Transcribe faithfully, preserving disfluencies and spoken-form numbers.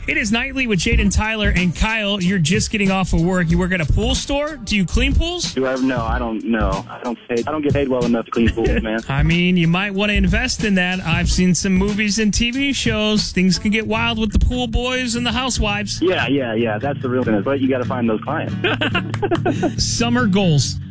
It is Nightly with Jaden Tyler and Kyle. You're just getting off of work. You work at a pool store. Do you clean pools? Do I ever? No, I don't know. I don't pay. I don't get paid well enough to clean pools, man. I mean, you might want to invest in that. I've seen some movies and T V shows. Things can get wild with the pool boys and the housewives. Yeah, yeah, yeah. That's the real thing. But you got to find those clients. Summer goals.